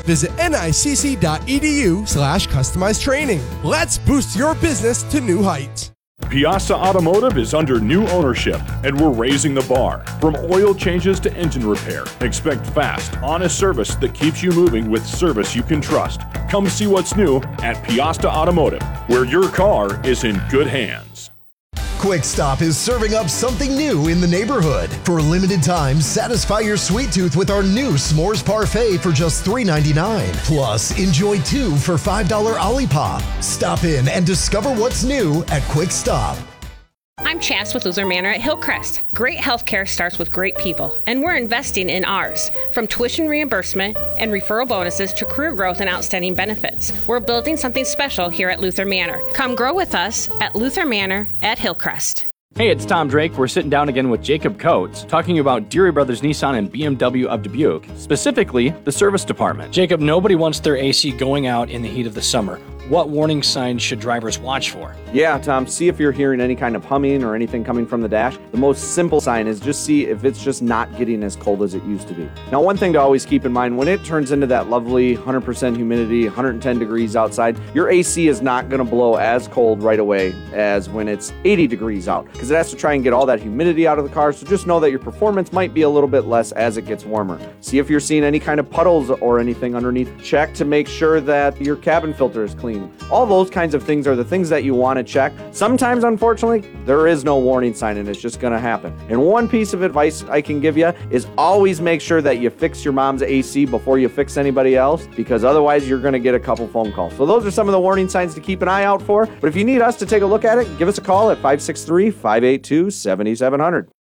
Visit nicc.edu/customized training. Let's boost your business to new heights. Piasta Automotive is under new ownership, and we're raising the bar. From oil changes to engine repair, expect fast, honest service that keeps you moving with service you can trust. Come see what's new at Piasta Automotive, where your car is in good hands. Quick Stop is serving up something new in the neighborhood. For a limited time, satisfy your sweet tooth with our new S'mores Parfait for just $3.99. Plus, enjoy 2 for $5 Olipop. Stop in and discover what's new at Quick Stop. I'm Chas with Luther Manor at Hillcrest. Great healthcare starts with great people, and we're investing in ours. From tuition reimbursement and referral bonuses to career growth and outstanding benefits, we're building something special here at Luther Manor. Come grow with us at Luther Manor at Hillcrest. Hey, it's Tom Drake. We're sitting down again with Jacob Coates, talking about Deary Brothers Nissan and BMW of Dubuque, specifically the service department. Jacob, nobody wants their AC going out in the heat of the summer. What warning signs should drivers watch for? Yeah, Tom, see if you're hearing any kind of humming or anything coming from the dash. The most simple sign is just see if it's just not getting as cold as it used to be. Now, one thing to always keep in mind, when it turns into that lovely 100% humidity, 110 degrees outside, your AC is not going to blow as cold right away as when it's 80 degrees out, because it has to try and get all that humidity out of the car. So just know that your performance might be a little bit less as it gets warmer. See if you're seeing any kind of puddles or anything underneath. Check to make sure that your cabin filter is clean. All those kinds of things are the things that you want to check. Sometimes, unfortunately, there is no warning sign and it's just going to happen. And one piece of advice I can give you is always make sure that you fix your mom's AC before you fix anybody else, because otherwise you're going to get a couple phone calls. So those are some of the warning signs to keep an eye out for. But if you need us to take a look at it, give us a call at 563-582-7700.